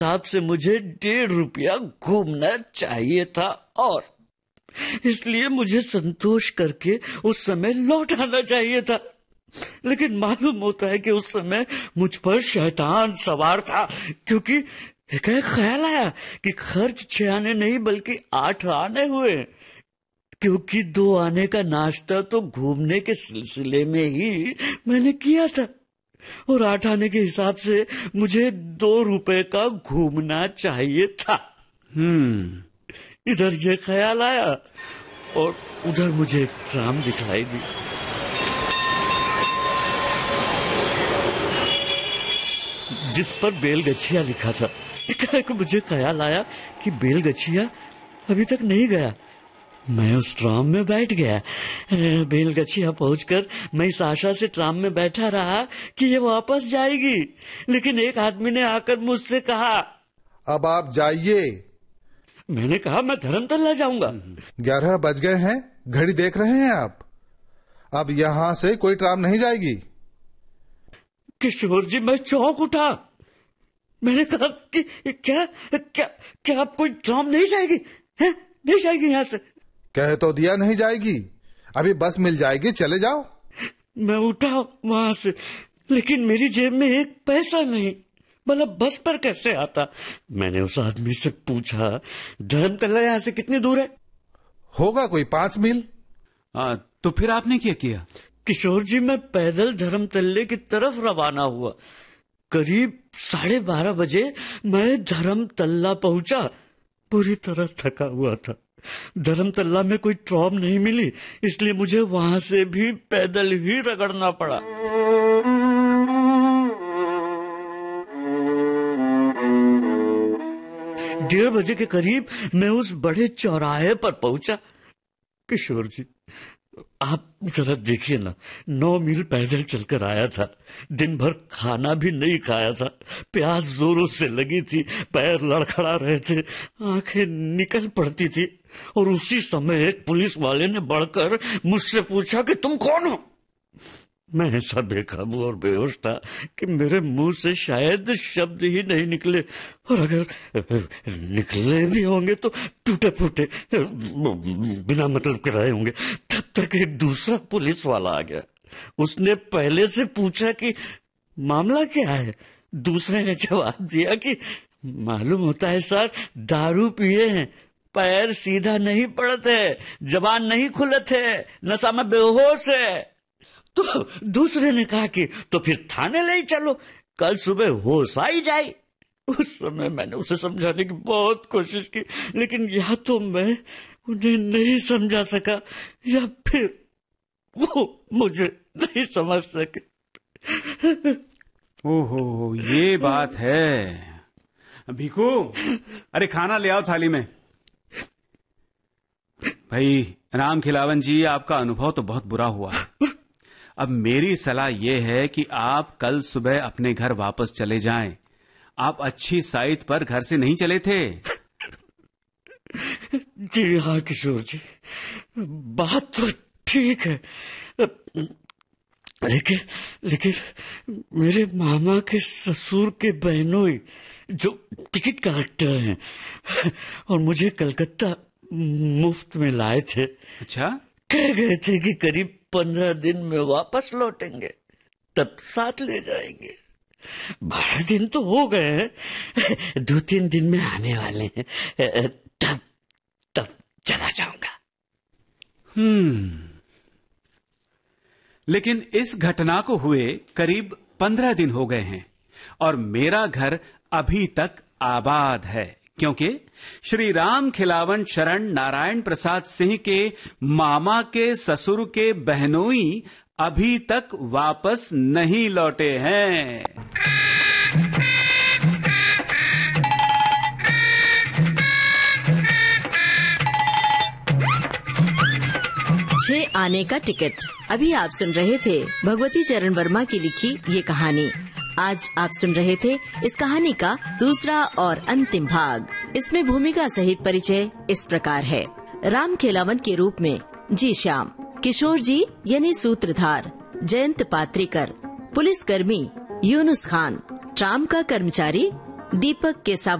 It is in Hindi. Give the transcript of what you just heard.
हिसाब से मुझे 1.5 रुपया घूमना चाहिए था और इसलिए मुझे संतोष करके उस समय लौट आना चाहिए था। लेकिन मालूम होता है कि उस समय मुझ पर शैतान सवार था, क्योंकि एक ख्याल आया कि खर्च 6 आने नहीं बल्कि 8 आने हुए, क्योंकि 2 आने का नाश्ता तो घूमने के सिलसिले में ही मैंने किया था और 8 आने के हिसाब से मुझे 2 रुपए का घूमना चाहिए था। इधर ये ख्याल आया और उधर मुझे एक ट्राम दिखाई दी। जिस पर बेलगछिया लिखा था। एक मुझे ख्याल आया कि बेलगछिया अभी तक नहीं गया। मैं उस ट्राम में बैठ गया। बेलगछिया पहुंचकर मैं इस आशा से ट्राम में बैठा रहा कि ये वापस जाएगी, लेकिन एक आदमी ने आकर मुझसे कहा, अब आप जाइए। मैंने कहा मैं धर्मतल्ला जाऊंगा। 11 बज गए हैं, घड़ी देख रहे हैं आप। अब यहाँ से कोई ट्राम नहीं जाएगी। किशोर जी, मैं चौंक उठा। मैंने कहा कि क्या क्या क्या आप कोई ट्राम नहीं जाएगी? है? नहीं जाएगी यहाँ से? कह तो दिया नहीं जाएगी, अभी बस मिल जाएगी, चले जाओ। मैं उठा वहां से, लेकिन मेरी जेब में एक पैसा नहीं। भला बस पर कैसे आता? मैंने उस आदमी से पूछा, धर्मतल्ला यहाँ से कितनी दूर है? होगा कोई 5 मील। तो फिर आपने क्या किया? किशोर जी, मैं पैदल धर्मतल्ले की तरफ रवाना हुआ। करीब 12:30 बजे मैं धर्मतल्ला पहुंचा। पूरी तरह थका हुआ था। धर्मतल्ला में कोई ट्राम नहीं मिली, इसलिए मुझे वहां से भी पैदल ही रगड़ना पड़ा। 1:30 बजे के करीब मैं उस बड़े चौराहे पर पहुंचा। किशोर जी, आप जरा देखिए ना, 9 मील पैदल चलकर आया था। दिन भर खाना भी नहीं खाया था। प्यास जोरों से लगी थी, पैर लड़खड़ा रहे थे, आंखें निकल पड़ती थी। और उसी समय एक पुलिस वाले ने बढ़कर मुझसे पूछा कि तुम कौन हो? मैं ऐसा बेकाबू और बेहोश था कि मेरे मुंह से शायद शब्द ही नहीं निकले, और अगर निकले भी होंगे तो टूटे फूटे, बिना मतलब के रहे होंगे। तब तक एक दूसरा पुलिस वाला आ गया। उसने पहले से पूछा कि मामला क्या है। दूसरे ने जवाब दिया कि मालूम होता है सर, दारू पिए हैं, पैर सीधा नहीं पड़ते, जबान नहीं खुलते, नशा में बेहोश है। तो दूसरे ने कहा कि तो फिर थाने ले ही चलो, कल सुबह होश आई जाए। उस समय मैंने उसे समझाने की बहुत कोशिश की, लेकिन या तो मैं उन्हें नहीं समझा सका या फिर वो मुझे नहीं समझ सके। ओहो, ये बात है। भीखू, अरे खाना ले आओ थाली में। भाई राम खिलावन जी, आपका अनुभव तो बहुत बुरा हुआ। अब मेरी सलाह यह है कि आप कल सुबह अपने घर वापस चले जाएं। आप अच्छी साइट पर घर से नहीं चले थे। जी हाँ किशोर जी, बात तो ठीक है, लेकिन मेरे मामा के ससुर के बहनोई जो टिकट कलेक्टर हैं और मुझे कलकत्ता मुफ्त में लाए थे। अच्छा? कह गए थे कि करीब 15 दिन में वापस लौटेंगे, तब साथ ले जाएंगे। 12 दिन तो हो गए हैं, 2-3 दिन में आने वाले हैं, तब चला जाऊंगा। लेकिन इस घटना को हुए करीब 15 दिन हो गए हैं और मेरा घर अभी तक आबाद है, क्योंकि श्री राम खिलावन शरण नारायण प्रसाद सिंह के मामा के ससुर के बहनोई अभी तक वापस नहीं लौटे हैं। 6 आने का टिकट। अभी आप सुन रहे थे भगवती चरण वर्मा की लिखी ये कहानी। आज आप सुन रहे थे इस कहानी का दूसरा और अंतिम भाग। इसमें भूमिका सहित परिचय इस प्रकार है। राम खिलावन के रूप में जी श्याम, किशोर जी यानी सूत्रधार जयंत पात्रिकर, पुलिसकर्मी यूनुस खान, ट्राम का कर्मचारी दीपक केसावत